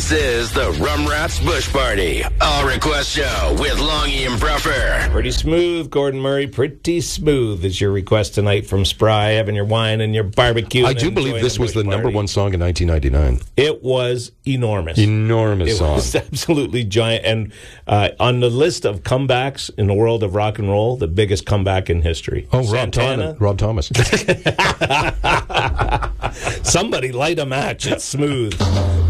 This is the Rum Rats Bush Party. All request show with Longy and Bruffer. Pretty smooth, Gordon Murray. Pretty smooth is your request tonight from Spry, having your wine and your barbecue. I do believe this was the number one song in 1999. It was enormous. Enormous song. It was absolutely giant. And on the list of comebacks in the world of rock and roll, the biggest comeback in history. Oh, Santana. Rob Thomas. Somebody light a match. It's smooth.